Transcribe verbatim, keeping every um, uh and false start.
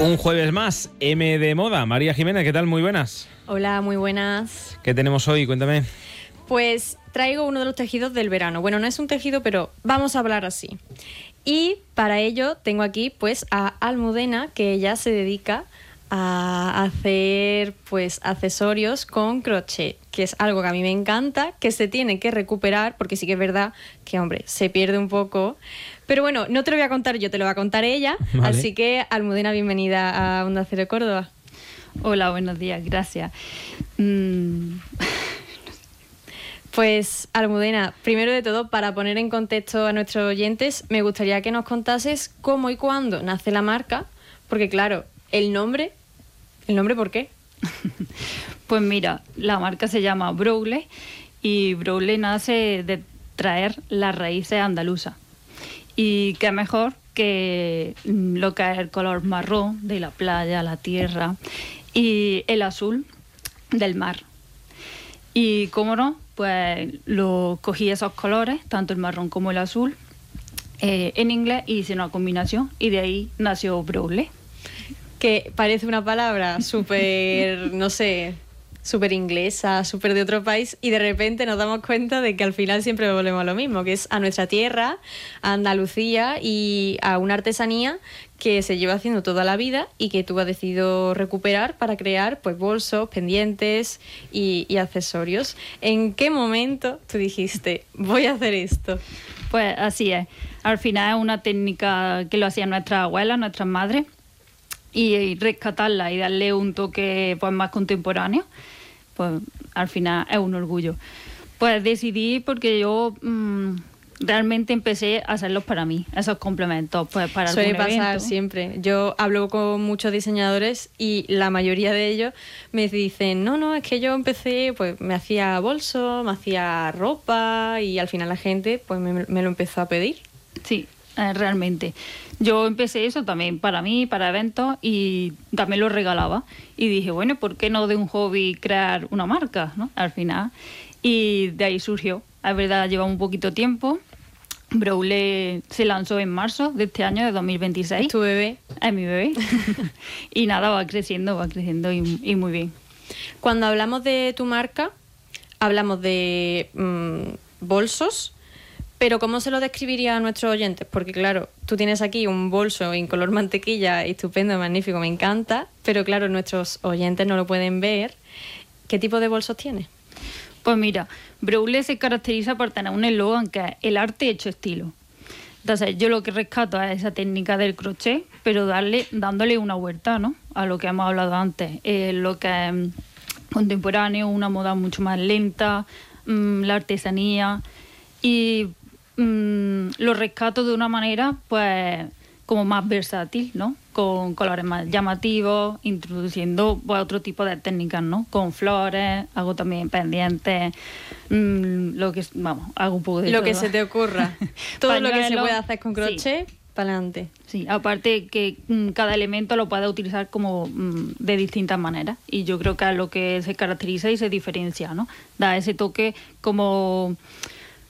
Un jueves más, M de Moda. María Jiménez, ¿qué tal? Muy buenas. Hola, muy buenas. ¿Qué tenemos hoy? Cuéntame. Pues traigo uno de los tejidos del verano. Bueno, no es un tejido, pero vamos a hablar así. Y para ello tengo aquí pues a Almudena, que ella se dedica a hacer pues accesorios con crochet, que es algo que a mí me encanta, que se tiene que recuperar, porque sí que es verdad que, hombre, se pierde un poco. Pero bueno, no te lo voy a contar yo, te lo va a contar ella. Vale. Así que, Almudena, bienvenida a Onda Cero Córdoba. Hola, buenos días, gracias. Mm. Pues, Almudena, primero de todo, para poner en contexto a nuestros oyentes, me gustaría que nos contases cómo y cuándo nace la marca, porque claro, el nombre, ¿el nombre por qué? Pues mira, la marca se llama Broule y Broule nace de traer las raíces andaluzas. Y qué mejor que lo que es el color marrón de la playa, la tierra y el azul del mar. Y cómo no, pues lo cogí esos colores, tanto el marrón como el azul, eh, en inglés, y hice una combinación y de ahí nació Broule. Que parece una palabra súper, no sé, súper inglesa, súper de otro país, y de repente nos damos cuenta de que al final siempre volvemos a lo mismo, que es a nuestra tierra, a Andalucía y a una artesanía que se lleva haciendo toda la vida y que tú has decidido recuperar para crear pues bolsos, pendientes y, y accesorios. ¿En qué momento tú dijiste, voy a hacer esto? Pues así es. Al final es una técnica que lo hacían nuestras abuelas, nuestras madres, y rescatarla y darle un toque pues más contemporáneo, pues al final es un orgullo. Pues decidí porque yo mmm, realmente empecé a hacerlos para mí, esos complementos, pues para Suele algún pasar evento. Siempre. Yo hablo con muchos diseñadores y la mayoría de ellos me dicen, no, no, es que yo empecé, pues me hacía bolsos, me hacía ropa, y al final la gente pues me, me lo empezó a pedir. Sí, eh, realmente. Yo empecé eso también para mí, para eventos, y también lo regalaba. Y dije, bueno, ¿por qué no de un hobby crear una marca, ¿no? Al final. Y de ahí surgió. La verdad, lleva un poquito tiempo. Broule se lanzó en marzo de este año, de dos mil veintiséis. ¿Es tu bebé? Es mi bebé. Y nada, va creciendo, va creciendo y, y muy bien. Cuando hablamos de tu marca, hablamos de mmm, bolsos. Pero ¿cómo se lo describiría a nuestros oyentes? Porque claro, tú tienes aquí un bolso en color mantequilla, estupendo, magnífico, me encanta, pero claro, nuestros oyentes no lo pueden ver. ¿Qué tipo de bolsos tienes? Pues mira, Broule se caracteriza por tener un eslogan que es el arte hecho estilo. Entonces yo lo que rescato es esa técnica del crochet, pero darle, dándole una vuelta, ¿no?, a lo que hemos hablado antes, eh, lo que es contemporáneo, una moda mucho más lenta, mmm, la artesanía, y Mm, lo rescato de una manera pues como más versátil, ¿no? Con colores más llamativos, introduciendo pues, otro tipo de técnicas, ¿no? Con flores, hago también pendientes, mmm, lo que vamos, hago un poco de lo todo. que se te ocurra. Todo lo que se puede hacer con crochet, sí, para adelante. Sí, aparte que mmm, cada elemento lo puede utilizar como mmm, de distintas maneras, y yo creo que es lo que se caracteriza y se diferencia, ¿no? Da ese toque como